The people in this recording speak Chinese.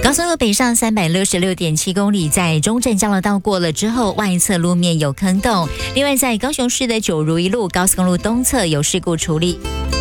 高速路北上366.7公里，在中正交流道过了之后，外侧路面有坑洞。另外，在高雄市的九如一路高速公路东侧有事故处理。